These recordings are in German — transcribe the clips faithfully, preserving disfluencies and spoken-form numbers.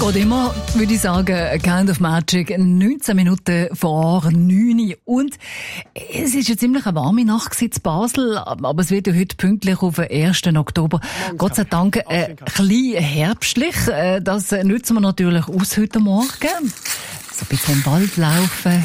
Geht immer, würde ich sagen, A Kind of Magic, neunzehn Minuten vor neun Uhr. Und es ist eine ziemlich eine warme Nacht in Basel, aber es wird ja heute pünktlich auf den ersten Oktober. Morgen Gott sei Dank äh, ein bisschen herbstlich. Das nutzen wir natürlich aus heute Morgen. So ein bisschen im Wald laufen.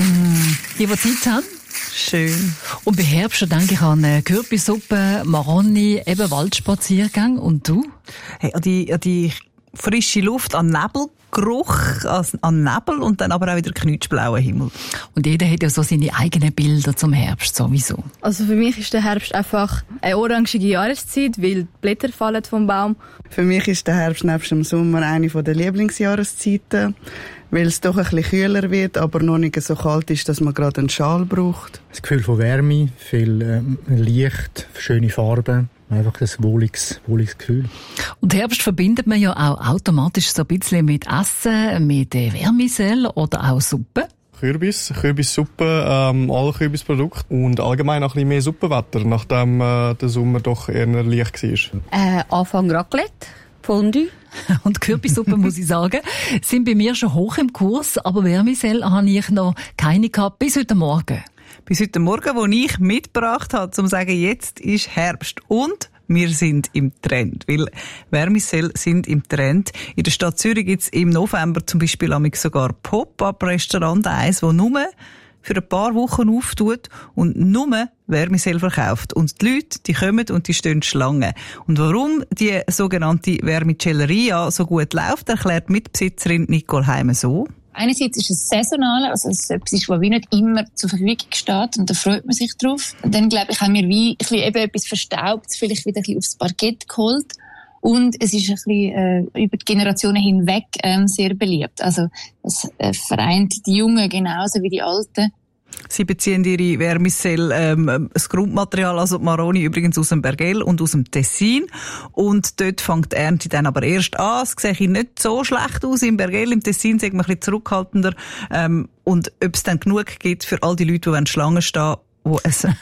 Die, die Zeit haben. Schön. Und bei Herbst denke ich an Kürbissuppe, Maroni, eben Waldspaziergang. Und du? Hey, an die, an die frische Luft, an Nebelgeruch, an Nebel und dann aber auch wieder knutschblauer Himmel. Und jeder hat ja so seine eigenen Bilder zum Herbst sowieso. Also für mich ist der Herbst einfach eine orangige Jahreszeit, weil die Blätter fallen vom Baum. Für mich ist der Herbst nebst dem Sommer eine der Lieblingsjahreszeiten, weil es doch ein bisschen kühler wird, aber noch nicht so kalt ist, dass man gerade einen Schal braucht. Das Gefühl von Wärme, viel ähm, Licht, schöne Farben. Einfach ein wohliges, wohliges Gefühl. Und Herbst verbindet man ja auch automatisch so ein bisschen mit Essen, mit Vermicelle oder auch Suppe. Kürbis, Kürbissuppe, ähm, alle Kürbisprodukte und allgemein auch ein bisschen mehr Suppenwetter, nachdem äh, der Sommer doch eher leicht war. Äh, Anfang Raclette, Fondue. Und Kürbissuppe, muss ich sagen, sind bei mir schon hoch im Kurs, aber Vermicelle habe ich noch keine gehabt, bis heute Morgen. Bis heute Morgen, wo ich mitgebracht habe, um zu sagen, jetzt ist Herbst und wir sind im Trend, weil Vermicelle sind im Trend. In der Stadt Zürich gibt es im November zum Beispiel sogar Pop-up-Restaurant, eins, das nur für ein paar Wochen auftut und nur Vermicelle verkauft. Und die Leute, die kommen und die stehen Schlange. Und warum die sogenannte Vermicelleria so gut läuft, erklärt Mitbesitzerin Nicole Heime so. Einerseits ist es saisonal, also es ist etwas, was wie nicht immer zur Verfügung steht und da freut man sich drauf. Und dann, glaube ich, haben wir wie ein bisschen eben etwas Verstaubtes vielleicht wieder ein bisschen aufs Parkett geholt. Und es ist ein bisschen äh, über die Generationen hinweg ähm, sehr beliebt. Also es äh, vereint die Jungen genauso wie die Alten. Sie beziehen ihre Vermicelle, ähm, das Grundmaterial, also die Maroni, übrigens aus dem Bergell und aus dem Tessin. Und dort fängt die Ernte dann aber erst an. Es sieht nicht so schlecht aus. Im Bergell, im Tessin sagt man ein bisschen zurückhaltender. Ähm, und ob es dann genug gibt für all die Leute, die an Schlangen stehen, die ein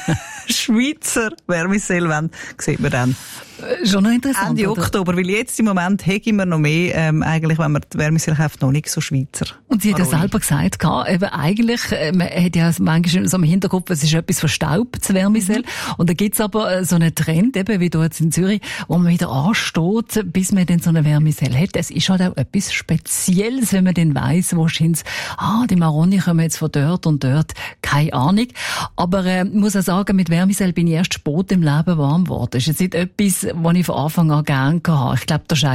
Schweizer Vermicelle wollen, sieht man dann. Schon noch interessant. Ende oder? Oktober, weil jetzt im Moment hegen wir noch mehr, ähm, eigentlich, wenn man die Vermicelle kauft, noch nicht so Schweizer. Und sie hat ja selber gesagt, eben eigentlich, äh, man hat ja manchmal so im Hinterkopf, es ist etwas verstaubtes Vermicelle. Mhm. Und da gibt's aber so einen Trend, eben wie du jetzt in Zürich, wo man wieder ansteht, bis man dann so eine Vermicelle hat. Es ist halt auch etwas Spezielles, wenn man dann weiss, wo scheint's, ah, die Maroni kommen jetzt von dort und dort, keine Ahnung. Aber, äh, muss auch sagen, mit Vermicelle bin ich erst spät im Leben warm geworden. Das ist jetzt nicht etwas, was ich von Anfang an gerne hatte. Ich glaube, der